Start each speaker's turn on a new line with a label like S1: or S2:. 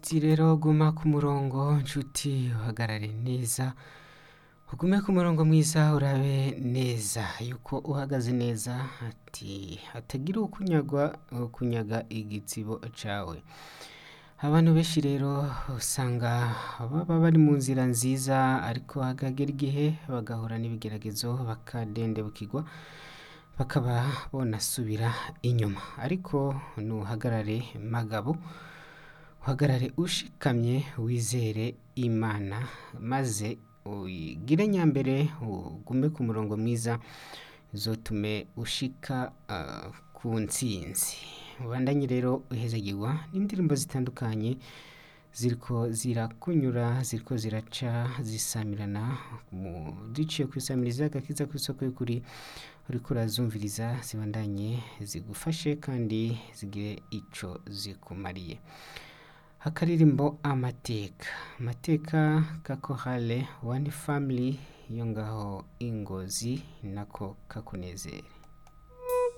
S1: ati rero guma ku murongo nshuti uhagarare neza ugume ku murongo mwiza urabe neza yuko uhagaze neza ati hatagira kunyaga igitsibo cawe. Abantu benshi rero usanga baba bari mu nzira nziza ariko hagagera igihe bagahura n'ibigeragezo bakadendebukirwa bakaba bonasubira inyuma, ariko nuhagarare magabo, uhagarare ushikamye wizere Imana maze ugire nyambere ugume ku murongo mwiza uzotume ushika ku ntsinzi. Ubandanye rero uhezagirwa n'indirimbo zitandukanye ziriko zirakunyura, ziriko ziraca zisamirana ziciye kwisamiriza agakiza kw'isoko y'ukuri, uriko urazumviriza zibandanye zigufashe kandi zigire ico zikumariye. Akaririmbo amateka ka Chorale One Family yo ngaho Ingozi nako kakunezere.